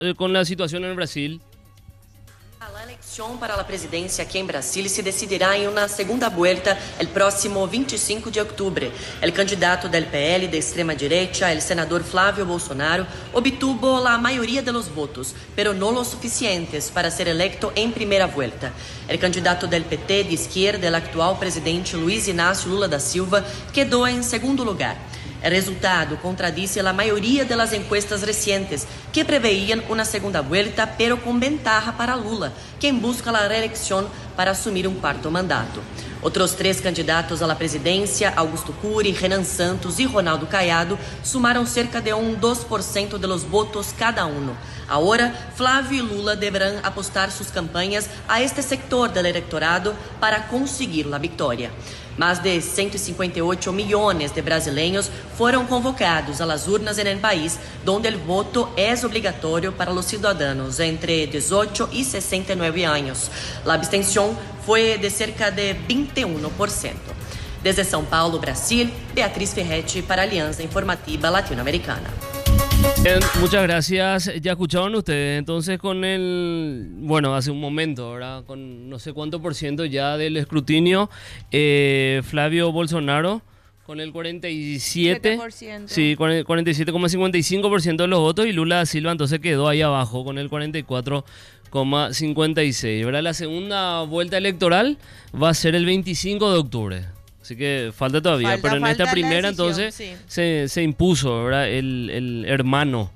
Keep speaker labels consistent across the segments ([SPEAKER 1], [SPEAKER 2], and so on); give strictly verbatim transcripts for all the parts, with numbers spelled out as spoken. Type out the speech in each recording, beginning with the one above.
[SPEAKER 1] eh, con la situación en Brasil.
[SPEAKER 2] La eleição para a presidência aqui em Brasília se decidirá em uma segunda vuelta el próximo vinte e cinco de outubro. O candidato del P L de extrema direita, el senador Flávio Bolsonaro, obtuvo la mayoría de los votos, pero no los suficientes para ser electo en primera vuelta. El candidato del P T de izquierda, el actual presidente Luiz Inácio Lula da Silva, quedó en segundo lugar. O resultado contradice a maioria das encuestas recientes, que preveían uma segunda vuelta, pero com ventaja para Lula, quem busca a reeleição para assumir um quarto mandato. Outros três candidatos à la presidência, Augusto Cury, Renan Santos e Ronaldo Caiado, sumaram cerca de um dois por cento de los votos cada um. Agora, Flávio e Lula deverão apostar suas campanhas a este sector do eleitorado para conseguir a vitória. Mais de ciento cincuenta y ocho millones de brasileños fueron convocados a las urnas en el país, donde el voto es obligatorio para los ciudadanos entre dieciocho y sesenta y nueve años. La abstención fue de cerca de veintiuno por ciento. Desde São Paulo, Brasil, Beatriz Ferretti para Alianza Informativa Latinoamericana.
[SPEAKER 1] Bien, muchas gracias. Ya escucharon ustedes, entonces con el, bueno, hace un momento, ¿verdad? Con no sé cuánto por ciento ya del escrutinio, eh, Flavio Bolsonaro con el cuarenta y siete por ciento. Sí, cuarenta y siete coma cincuenta y cinco por ciento de los votos, y Lula da Silva entonces quedó ahí abajo con el cuarenta y cuatro coma cincuenta y seis, ¿verdad? La segunda vuelta electoral va a ser el veinticinco de octubre. Así que falta todavía,
[SPEAKER 3] falta,
[SPEAKER 1] pero en
[SPEAKER 3] falta
[SPEAKER 1] esta primera
[SPEAKER 3] decisión,
[SPEAKER 1] entonces
[SPEAKER 3] sí.
[SPEAKER 1] se, se impuso, ¿verdad? El, el hermano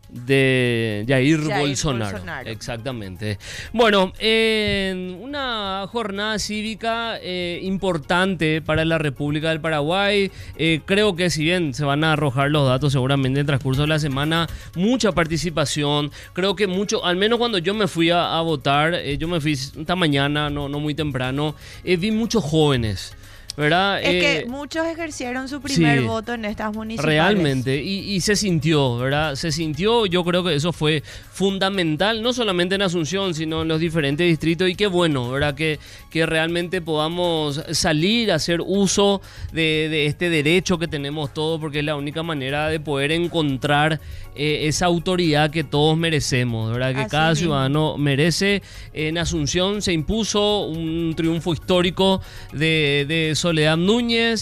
[SPEAKER 1] de Jair,
[SPEAKER 3] Jair
[SPEAKER 1] Bolsonaro.
[SPEAKER 3] Bolsonaro.
[SPEAKER 1] Exactamente. Bueno, eh, una jornada cívica eh, importante para la República del Paraguay. Eh, creo que si bien se van a arrojar los datos seguramente en el transcurso de la semana, mucha participación. Creo que mucho, al menos cuando yo me fui a, a votar, eh, yo me fui esta mañana, no, no muy temprano, eh, vi muchos jóvenes, ¿verdad?
[SPEAKER 3] Es
[SPEAKER 1] Eh,
[SPEAKER 3] que muchos ejercieron su primer
[SPEAKER 1] sí,
[SPEAKER 3] voto en estas municipales.
[SPEAKER 1] realmente, y, y se sintió, ¿verdad? Se sintió, yo creo que eso fue fundamental, no solamente en Asunción, sino en los diferentes distritos, y qué bueno, ¿verdad? Que, que realmente podamos salir a hacer uso de, de este derecho que tenemos todos, porque es la única manera de poder encontrar eh, esa autoridad que todos merecemos, ¿verdad? Que
[SPEAKER 3] Así
[SPEAKER 1] cada
[SPEAKER 3] mismo.
[SPEAKER 1] ciudadano merece. En Asunción se impuso un triunfo histórico de, de Soledad Núñez.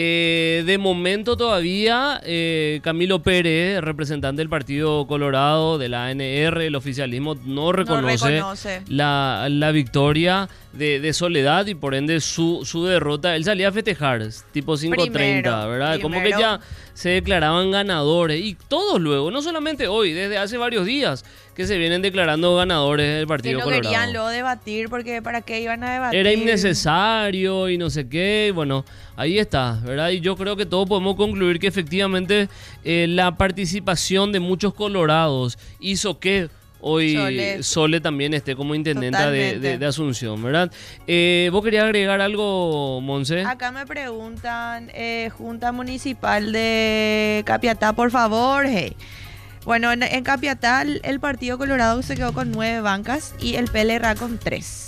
[SPEAKER 1] Eh, de momento todavía eh, Camilo Pérez, representante del Partido Colorado de la A N R, el oficialismo no reconoce,
[SPEAKER 3] No reconoce.
[SPEAKER 1] La, la victoria de, de Soledad, y por ende su, su derrota. Él salía a festejar tipo cinco treinta,
[SPEAKER 3] Primero,
[SPEAKER 1] ¿verdad? Como que
[SPEAKER 3] primero.
[SPEAKER 1] ya se declaraban ganadores, y todos luego, no solamente hoy, desde hace varios días que se vienen declarando ganadores del
[SPEAKER 3] Que
[SPEAKER 1] Partido
[SPEAKER 3] no
[SPEAKER 1] Colorado.
[SPEAKER 3] querían luego debatir, porque ¿para qué iban a debatir?
[SPEAKER 1] Era innecesario y no sé qué, y bueno, ahí está, ¿verdad? Y yo creo que todos podemos concluir que efectivamente eh, la participación de muchos colorados hizo que hoy
[SPEAKER 3] Sole.
[SPEAKER 1] Sole, también esté como intendenta de,
[SPEAKER 3] Totalmente.
[SPEAKER 1] de- de Asunción, ¿verdad? Eh, ¿Vos querías agregar algo, Monse?
[SPEAKER 3] Acá me preguntan, eh, Junta Municipal de Capiatá, por favor. Hey. Bueno, en, en Capiatá el, el Partido Colorado se quedó con nueve bancas y el P L R A con tres.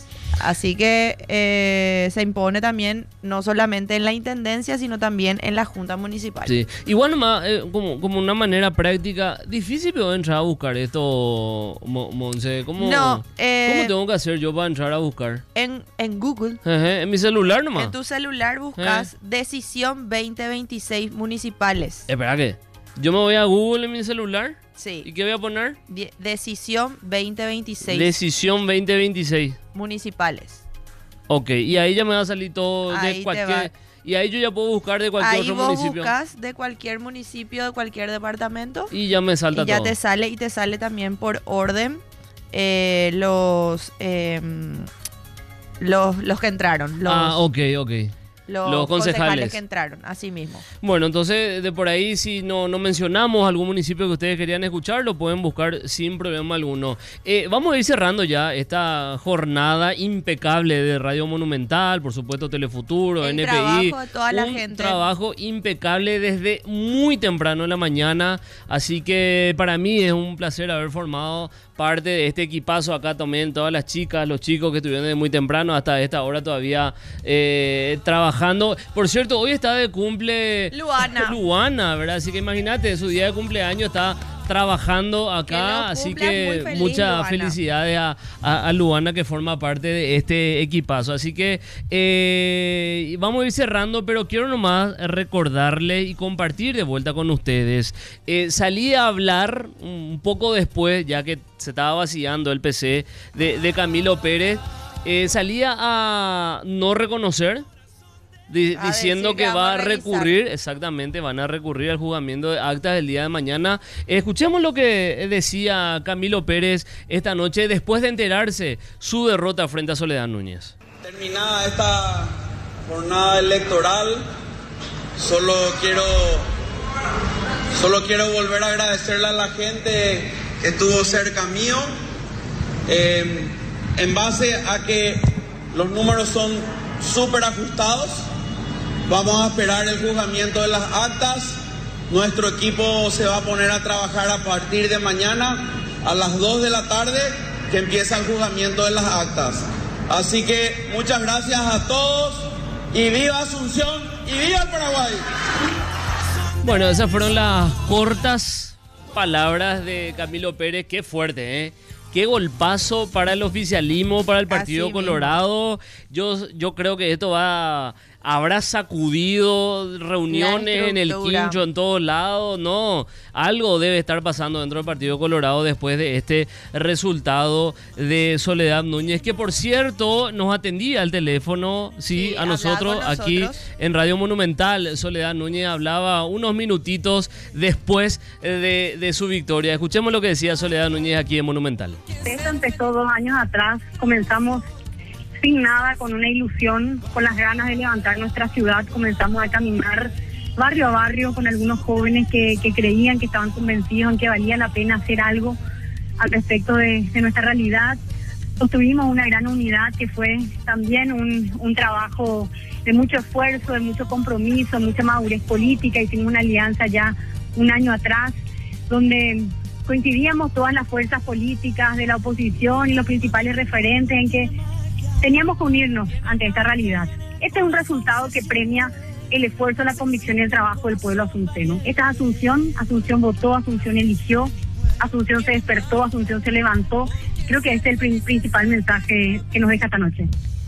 [SPEAKER 3] Así que eh, se impone también no solamente en la intendencia, sino también en la Junta Municipal.
[SPEAKER 1] Sí, igual nomás, eh, como, como una manera práctica, difícil pero entrar a buscar esto, Mo- Monse. ¿Cómo,
[SPEAKER 3] No, eh,
[SPEAKER 1] ¿Cómo tengo que hacer yo para entrar a buscar?
[SPEAKER 3] En, en Google,
[SPEAKER 1] Ejé, en mi celular nomás.
[SPEAKER 3] en tu celular buscas Decisión veinte veintiséis Municipales.
[SPEAKER 1] Espera, ¿qué? Yo me voy a Google en mi celular. ¿Y
[SPEAKER 3] Sí,
[SPEAKER 1] qué voy a poner?
[SPEAKER 3] Die- Decisión veinte veintiséis
[SPEAKER 1] Decisión veinte veintiséis.
[SPEAKER 3] Municipales.
[SPEAKER 1] Ok, y ahí ya me va a salir todo
[SPEAKER 3] Ahí
[SPEAKER 1] de
[SPEAKER 3] te
[SPEAKER 1] cualquier...
[SPEAKER 3] va.
[SPEAKER 1] Y ahí yo ya puedo buscar de cualquier
[SPEAKER 3] Ahí
[SPEAKER 1] otro
[SPEAKER 3] vos
[SPEAKER 1] municipio.
[SPEAKER 3] buscas de cualquier municipio, de cualquier departamento,
[SPEAKER 1] Y ya me salta
[SPEAKER 3] y ya
[SPEAKER 1] todo.
[SPEAKER 3] te sale, y te sale también por orden eh, los, em, los los que entraron, los,
[SPEAKER 1] Ah, ok, ok.
[SPEAKER 3] los,
[SPEAKER 1] los concejales.
[SPEAKER 3] que entraron, así mismo.
[SPEAKER 1] Bueno, entonces de por ahí, si no, no mencionamos algún municipio que ustedes querían escuchar, lo pueden buscar sin problema alguno. Eh, vamos a ir cerrando ya esta jornada impecable de Radio Monumental, por supuesto Telefuturo,
[SPEAKER 3] El
[SPEAKER 1] N P I.
[SPEAKER 3] trabajo de toda la
[SPEAKER 1] Un
[SPEAKER 3] gente.
[SPEAKER 1] trabajo impecable desde muy temprano en la mañana, así que para mí es un placer haber formado parte de este equipazo acá también, todas las chicas, los chicos que estuvieron desde muy temprano hasta esta hora todavía eh, trabajando trabajando. Por cierto, hoy está de cumple
[SPEAKER 3] Luana.
[SPEAKER 1] Luana, ¿verdad? Así que imagínate, su día de cumpleaños está trabajando acá, así que
[SPEAKER 3] feliz,
[SPEAKER 1] muchas
[SPEAKER 3] Luana.
[SPEAKER 1] felicidades a, a, a Luana, que forma parte de este equipazo. Así que eh, vamos a ir cerrando, pero quiero nomás recordarle y compartir de vuelta con ustedes. Eh, salí a hablar un poco después, ya que se estaba vaciando el P C de, de Camilo Pérez. Eh, salía a no reconocer, di,
[SPEAKER 3] a
[SPEAKER 1] diciendo que,
[SPEAKER 3] que
[SPEAKER 1] va a
[SPEAKER 3] revisar.
[SPEAKER 1] recurrir, exactamente, van a recurrir al juzgamiento de actas del día de mañana. Eh, escuchemos lo que decía Camilo Pérez esta noche después de enterarse su derrota frente a Soledad Núñez.
[SPEAKER 4] Terminada esta jornada electoral, solo quiero, solo quiero volver a agradecerle a la gente que estuvo cerca mío. Eh, en base a que los números son súper ajustados, vamos a esperar el juzgamiento de las actas. Nuestro equipo se va a poner a trabajar a partir de mañana a las dos de la tarde, que empieza el juzgamiento de las actas. Así que muchas gracias a todos y viva Asunción y viva el Paraguay.
[SPEAKER 1] Bueno, esas fueron las cortas palabras de Camilo Pérez. Qué fuerte, ¿eh? Qué golpazo para el oficialismo, para el Partido
[SPEAKER 3] Así
[SPEAKER 1] Colorado. Yo, yo creo que esto va... Habrá sacudido reuniones en el
[SPEAKER 3] estructura.
[SPEAKER 1] quincho, en todos lados. No, algo debe estar pasando dentro del Partido Colorado después de este resultado de Soledad Núñez, que por cierto nos atendía al teléfono, sí,
[SPEAKER 3] Sí,
[SPEAKER 1] a
[SPEAKER 3] hablaba
[SPEAKER 1] nosotros,
[SPEAKER 3] con
[SPEAKER 1] aquí
[SPEAKER 3] nosotros.
[SPEAKER 1] en Radio Monumental. Soledad Núñez hablaba unos minutitos después de, de su victoria. Escuchemos lo que decía Soledad Núñez aquí en Monumental.
[SPEAKER 5] Esto empezó dos años atrás, comenzamos sin nada, con una ilusión, con las ganas de levantar nuestra ciudad. Comenzamos a caminar barrio a barrio con algunos jóvenes que, que creían, que estaban convencidos en que valía la pena hacer algo al respecto de, de nuestra realidad. Construimos una gran unidad que fue también un, un trabajo de mucho esfuerzo, de mucho compromiso, mucha madurez política. Hicimos una alianza ya un año atrás, donde coincidíamos todas las fuerzas políticas de la oposición y los principales referentes en que teníamos que unirnos ante esta realidad. Este es un resultado que premia el esfuerzo, la convicción y el trabajo del pueblo asunceno. Esta es Asunción, Asunción votó, Asunción eligió, Asunción se despertó, Asunción se levantó. Creo que este es el prin- principal mensaje que nos deja esta noche.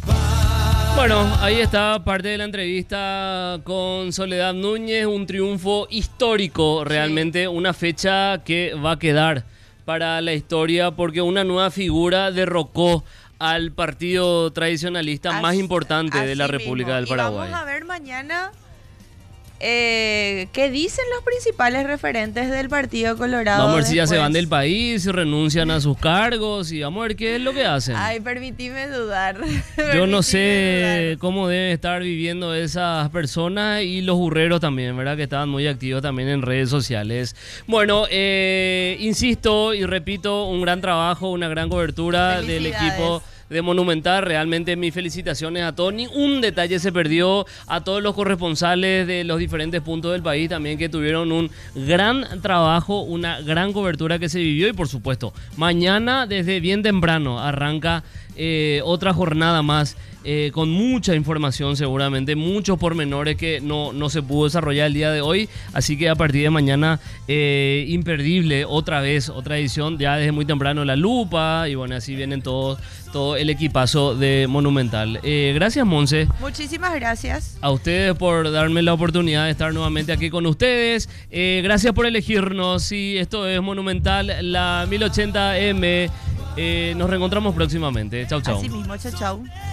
[SPEAKER 1] Bueno, ahí está parte de la entrevista con Soledad Núñez, un triunfo histórico, realmente una fecha que va a quedar para la historia porque una nueva figura derrocó al partido tradicionalista
[SPEAKER 3] Así-
[SPEAKER 1] más importante de la
[SPEAKER 3] así
[SPEAKER 1] República
[SPEAKER 3] mismo.
[SPEAKER 1] del Paraguay.
[SPEAKER 3] Y vamos a ver mañana eh, qué dicen los principales referentes del Partido Colorado.
[SPEAKER 1] Vamos a ver si ya se
[SPEAKER 3] después.
[SPEAKER 1] van del país, si renuncian a sus cargos y vamos a ver qué es lo que hacen.
[SPEAKER 3] Ay, permitime dudar.
[SPEAKER 1] Yo no
[SPEAKER 3] Permitime
[SPEAKER 1] sé
[SPEAKER 3] dudar.
[SPEAKER 1] cómo deben estar viviendo esas personas y los burreros también, ¿verdad? Que estaban muy activos también en redes sociales. Bueno, eh, insisto y repito, un gran trabajo, una gran cobertura del
[SPEAKER 3] Felicidades.
[SPEAKER 1] equipo de Monumental. Realmente mis felicitaciones a todos. Ni un detalle se perdió. A todos los corresponsales de los diferentes puntos del país también, que tuvieron un gran trabajo, una gran cobertura que se vivió. Y por supuesto, mañana desde bien temprano arranca eh, otra jornada más eh, con mucha información, seguramente muchos pormenores que no, no se pudo desarrollar el día de hoy. Así que a partir de mañana eh, imperdible otra vez, otra edición ya desde muy temprano, La Lupa, y bueno, así vienen todos, todo el equipazo de Monumental. Eh, gracias, Monse,
[SPEAKER 3] Muchísimas gracias.
[SPEAKER 1] a ustedes por darme la oportunidad de estar nuevamente aquí con ustedes. Eh, gracias por elegirnos. Sí, esto es Monumental, la mil ochenta M. Eh, nos reencontramos próximamente. Chau, chau.
[SPEAKER 3] Así mismo, chao, chao.